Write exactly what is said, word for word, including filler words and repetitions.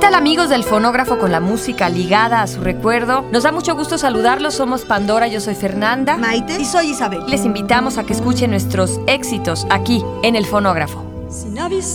tal, amigos del Fonógrafo, con la música ligada a su recuerdo? Nos da mucho gusto saludarlos. Somos Pandora, yo soy Fernanda, Maite y soy Isabel. Les invitamos a que escuchen nuestros éxitos aquí en el Fonógrafo. Sin avisar.